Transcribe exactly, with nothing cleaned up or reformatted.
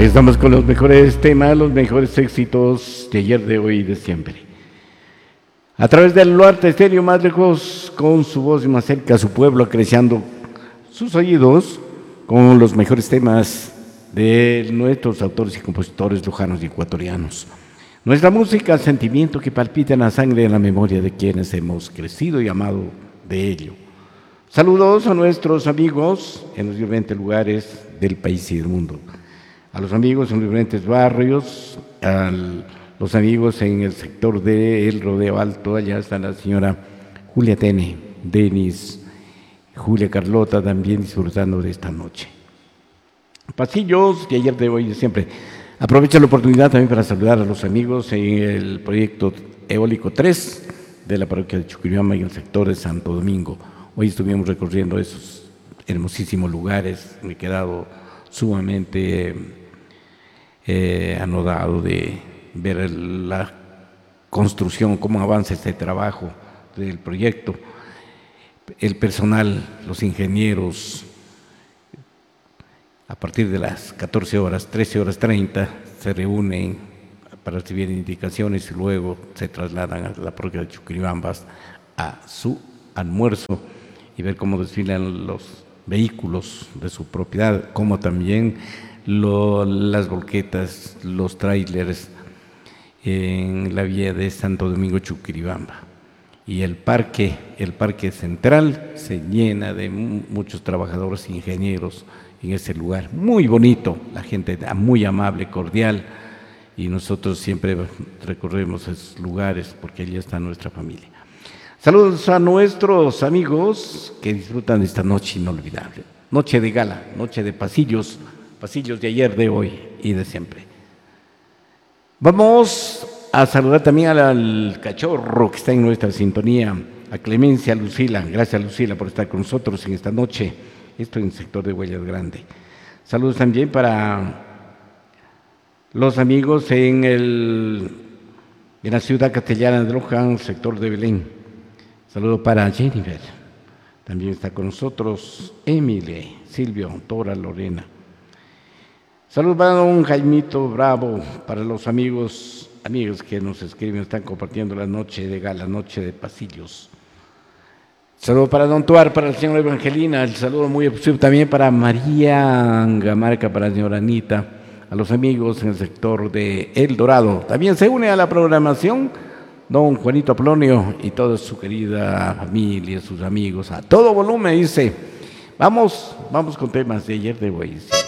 Ahí estamos con los mejores temas, los mejores éxitos de ayer, de hoy y de siempre. A través del Luarte Estéreo, más lejos, con su voz y más cerca a su pueblo, acariciando sus oídos con los mejores temas de nuestros autores y compositores lujanos y ecuatorianos. Nuestra música, sentimiento que palpita en la sangre y en la memoria de quienes hemos crecido y amado de ello. Saludos a nuestros amigos en los diferentes lugares del país y del mundo. A los amigos en los diferentes barrios, a los amigos en el sector del Rodeo Alto, allá está la señora Julia Tene, Denis, Julia Carlota también disfrutando de esta noche. Pasillos de ayer, de hoy y de siempre. Aprovecho la oportunidad también para saludar a los amigos en el proyecto Eólico tres de la parroquia de Chuquibamba y el sector de Santo Domingo. Hoy estuvimos recorriendo esos hermosísimos lugares, me he quedado sumamente eh, anodado de ver el, la construcción, cómo avanza este trabajo del proyecto. El personal, los ingenieros, a partir de las catorce horas, trece horas treinta, se reúnen para recibir indicaciones y luego se trasladan a la parroquia de Chuquibamba a su almuerzo y ver cómo desfilan los vehículos de su propiedad, como también lo, las volquetas, los trailers en la vía de Santo Domingo Chuquibamba. Y el parque, el parque central se llena de muchos trabajadores e ingenieros en ese lugar. Muy bonito, la gente muy amable, cordial, y nosotros siempre recorremos esos lugares porque allí está nuestra familia. Saludos a nuestros amigos que disfrutan de esta noche inolvidable. Noche de gala, noche de pasillos, pasillos de ayer, de hoy y de siempre. Vamos a saludar también al, al cachorro que está en nuestra sintonía, a Clemencia Lucila. Gracias, Lucila, por estar con nosotros en esta noche. Esto en el sector de Huellas Grande. Saludos también para los amigos en, el, en la ciudad castellana de Luján, sector de Belén. Saludo para Jennifer, también está con nosotros Emily, Silvio, Tora, Lorena. Saludos para don Jaimito Bravo, para los amigos, amigos que nos escriben, están compartiendo la noche de gala, noche de pasillos. Saludo para don Tuar, para la señora Evangelina, el saludo muy efusivo también para María Angamarca, para la señora Anita, a los amigos en el sector de El Dorado. También se une a la programación don Juanito Apolonio y toda su querida familia, sus amigos, a todo volumen, dice. Vamos, vamos con temas de ayer, de hoy.